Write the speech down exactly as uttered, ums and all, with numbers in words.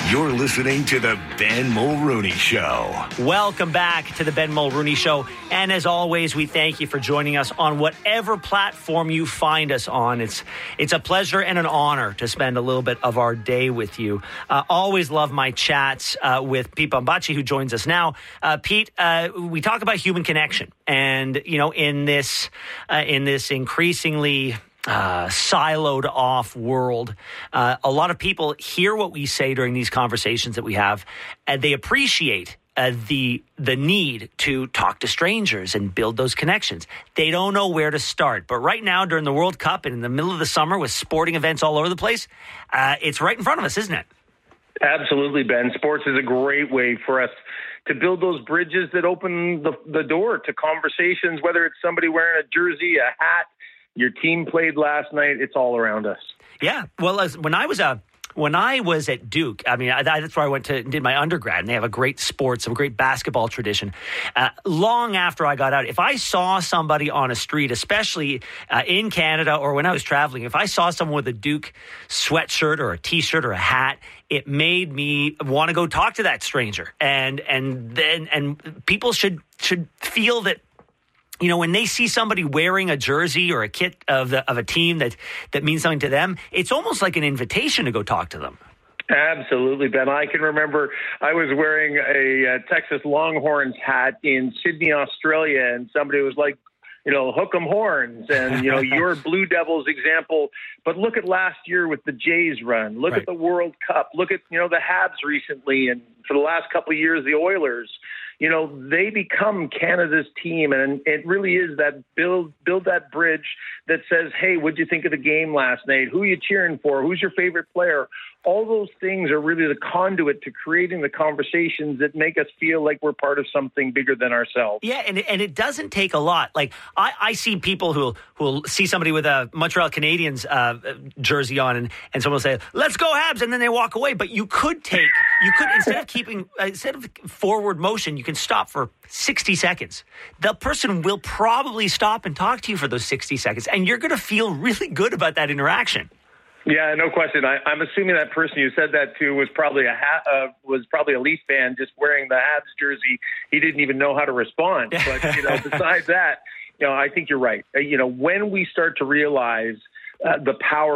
You're listening to the Ben Mulrooney Show. Welcome back to the Ben Mulrooney Show. And as always, we thank you for joining us on whatever platform you find us on. It's it's a pleasure and an honor to spend a little bit of our day with you. Uh, always love my chats uh, with Pete Bombachi, who joins us now. Uh, Pete, uh, we talk about human connection. And, you know, in this uh, in this increasingly Uh, siloed off world. Uh, a lot of people hear what we say during these conversations that we have, and they appreciate uh, the the need to talk to strangers and build those connections. They don't know where to start. But right now, during the World Cup and in the middle of the summer with sporting events all over the place, uh, it's right in front of us, isn't it? Absolutely, Ben. Sports is a great way for us to build those bridges that open the, the door to conversations, whether it's somebody wearing a jersey, a hat, your team played last night. It's all around us. Yeah. Well, as, when I was a when I was at Duke, I mean, I, that's where I went to did my undergrad, and they have a great sports, a great basketball tradition. Uh, long after I got out, if I saw somebody on a street, especially uh, in Canada or when I was traveling, if I saw someone with a Duke sweatshirt or a T-shirt or a hat, it made me want to go talk to that stranger. And and then and people should should feel that, you know, when they see somebody wearing a jersey or a kit of the of a team that, that means something to them, it's almost like an invitation to go talk to them. Absolutely, Ben. I can remember I was wearing a uh, Texas Longhorns hat in Sydney, Australia, and somebody was like, you know, hook 'em horns, and, you know, your Blue Devils example. But look at last year with the Jays run. Look right. at the World Cup. Look at, you know, the Habs recently, and for the last couple of years, the Oilers. You know, they become Canada's team, and it really is that build build that bridge that says, hey, what'd you think of the game last night? Who are you cheering for? Who's your favorite player? All those things are really the conduit to creating the conversations that make us feel like we're part of something bigger than ourselves. Yeah, and, and it doesn't take a lot. Like, I, I see people who who'll see somebody with a Montreal Canadiens uh, jersey on, and, and someone will say, let's go Habs, and then they walk away. But you could take, you could, instead of keeping, uh, instead of forward motion, you can stop for sixty seconds. The person will probably stop and talk to you for those sixty seconds, and you're going to feel really good about that interaction. Yeah, no question. I, I'm assuming that person you said that to was probably a ha- uh, was probably a Leaf fan just wearing the Habs jersey. He didn't even know how to respond. But, you know, besides that, you know, I think you're right. Uh, you know, when we start to realize uh, the power